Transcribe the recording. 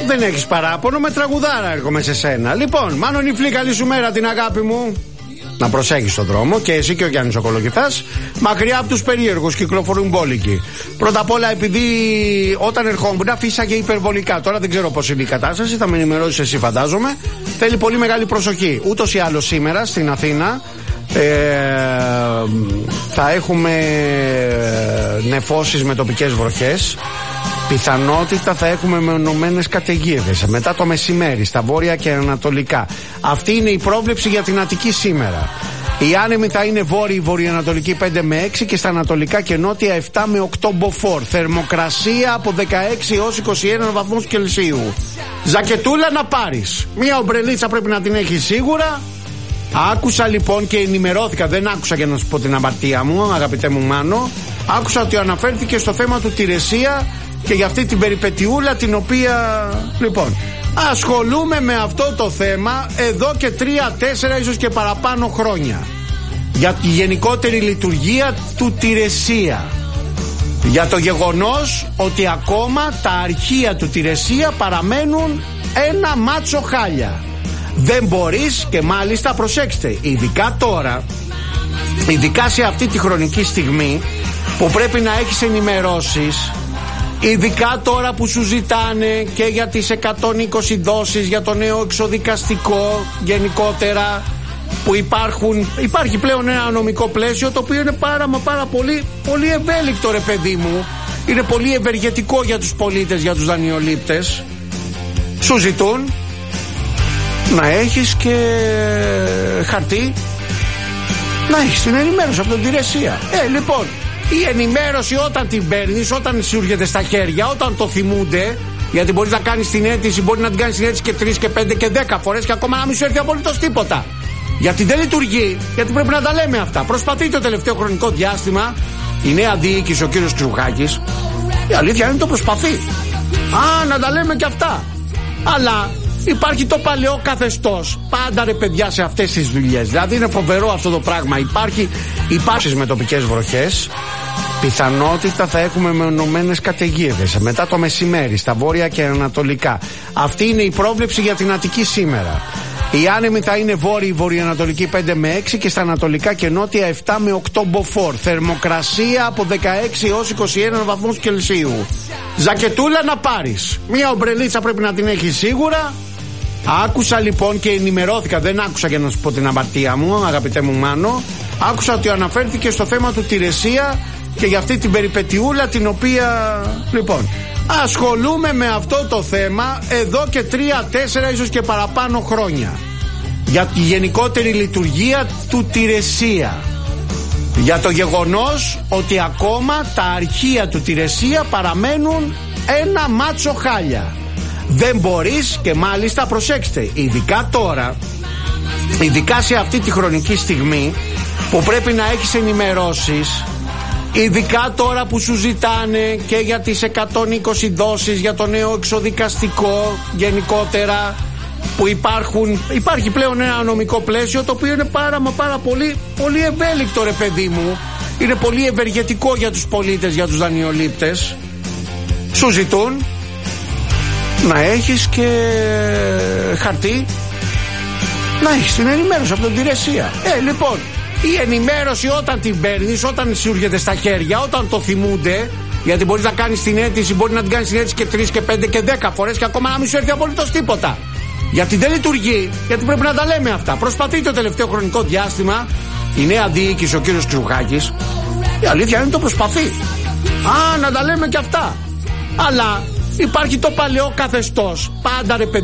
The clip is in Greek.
δεν έχεις παράπονο, με τραγουδάρα έρχομαι σε σένα. Λοιπόν, Μάνο Νιφλή, καλή σου μέρα, την αγάπη μου. Να προσέχεις τον δρόμο και εσύ και ο Γιάννης ο Κολογηθάς. Μακριά από τους περίεργους, κυκλοφορούν μπόλικοι. Πρώτα απ' όλα, επειδή όταν ερχόμουν φύσαγε υπερβολικά. Τώρα δεν ξέρω πώς είναι η κατάσταση, θα με ενημερώσεις εσύ, φαντάζομαι. Θέλει πολύ μεγάλη προσοχή. Ούτως ή άλλως σήμερα στην Αθήνα θα έχουμε νεφώσεις με τοπικές βροχές. Πιθανότητα θα έχουμε μεμονωμένες καταιγίδες μετά το μεσημέρι στα βόρεια και ανατολικά. Αυτή είναι η πρόβλεψη για την Αττική σήμερα. Οι άνεμοι θα είναι βόρειοι, βορειοανατολικοί 5 με 6 και στα ανατολικά και νότια 7 με 8 μποφόρ. Θερμοκρασία από 16 έως 21 βαθμούς Κελσίου. Ζακετούλα να πάρεις. Μία ομπρελίτσα πρέπει να την έχεις σίγουρα. Άκουσα λοιπόν και ενημερώθηκα, δεν άκουσα για να σου πω την αμαρτία μου, αγαπητέ μου Μάνο. Άκουσα ότι αναφέρθηκε στο θέμα του Τηρεσία και για αυτή την περιπετιούλα την οποία, λοιπόν, ασχολούμαι με αυτό το θέμα εδώ και 3-4 ίσως και παραπάνω χρόνια. Για τη γενικότερη λειτουργία του Τηρεσία. Για το γεγονός ότι ακόμα τα αρχεία του Τηρεσία παραμένουν ένα μάτσο χάλια. Δεν μπορείς, και μάλιστα προσέξτε, ειδικά τώρα, ειδικά σε αυτή τη χρονική στιγμή που πρέπει να έχεις ενημερώσεις, ειδικά τώρα που σου ζητάνε και για τις 120 δόσεις για το νέο εξοδικαστικό γενικότερα, που υπάρχει πλέον ένα νομικό πλαίσιο το οποίο είναι πάρα πολύ ευέλικτο, ρε παιδί μου. Είναι πολύ ευεργετικό για τους πολίτες, για τους δανειολήπτες. Σου ζητούν να έχεις και χαρτί, να έχεις την ενημέρωση από την Τηρεσία. Λοιπόν, η ενημέρωση όταν την παίρνεις, όταν σου έρχεται στα χέρια, όταν το θυμούνται, γιατί μπορείς να κάνεις την αίτηση, μπορεί να την κάνεις την αίτηση και 3 και 5 και 10 φορές και ακόμα να μην σου έρθει απολύτως τίποτα. Γιατί δεν λειτουργεί, γιατί πρέπει να τα λέμε αυτά. Προσπαθεί το τελευταίο χρονικό διάστημα η νέα διοίκηση, ο κύριος Ξουχάκης, η αλήθεια είναι το προσπαθεί. Να τα λέμε και αυτά. Αλλά υπάρχει το παλαιό καθεστώς. Πάντα, ρε παιδιά, σε αυτές τις δουλειές. Δηλαδή είναι φοβερό αυτό το πράγμα. Υπάρχει με τοπικές βροχές. Πιθανότητα θα έχουμε μεμονωμένες καταιγίδες μετά το μεσημέρι στα βόρεια και ανατολικά. Αυτή είναι η πρόβλεψη για την Αττική σήμερα. Οι άνεμοι θα είναι βόρειοι, βορειοανατολικοί 5 με 6 και στα ανατολικά και νότια 7 με 8 μποφόρ. Θερμοκρασία από 16 έως 21 βαθμούς Κελσίου. Ζακετούλα να πάρεις. Μία ομπρελίτσα πρέπει να την έχεις σίγουρα. Άκουσα λοιπόν και ενημερώθηκα, δεν άκουσα για να σου πω την αμαρτία μου, αγαπητέ μου Μάνο. Άκουσα ότι αναφέρθηκε στο θέμα του Τηρεσία και για αυτή την περιπετιούλα την οποία, λοιπόν, ασχολούμαι με αυτό το θέμα εδώ και 3-4 ίσως και παραπάνω χρόνια. Για τη γενικότερη λειτουργία του Τηρεσία. Για το γεγονός ότι ακόμα τα αρχεία του Τηρεσία παραμένουν ένα μάτσο χάλια. Δεν μπορείς, και μάλιστα προσέξτε, ειδικά τώρα, ειδικά σε αυτή τη χρονική στιγμή που πρέπει να έχεις ενημερώσεις, ειδικά τώρα που σου ζητάνε και για τις 120 δόσεις για το νέο εξοδικαστικό γενικότερα, που υπάρχει πλέον ένα νομικό πλαίσιο το οποίο είναι πάρα πολύ ευέλικτο, ρε παιδί μου. Είναι πολύ ευεργετικό για τους πολίτες, για τους δανειολήπτες. Σου ζητούν να έχεις και χαρτί, να έχεις την ενημέρωση από την Τηρεσία. Λοιπόν, η ενημέρωση όταν την παίρνεις, όταν σου έρχεται στα χέρια, όταν το θυμούνται, γιατί μπορείς να κάνεις την αίτηση, μπορεί να την κάνεις την αίτηση και 3 και 5 και 10 φορές και ακόμα να μην σου έρθει απολύτως τίποτα. Γιατί δεν λειτουργεί, γιατί πρέπει να τα λέμε αυτά. Προσπαθεί το τελευταίο χρονικό διάστημα η νέα διοίκηση, ο κύριος Ξουχάκης, η αλήθεια είναι το προσπαθεί. Να τα λέμε και αυτά. Αλλά υπάρχει το παλαιό καθεστώς. Πάντα, ρε παιδιά,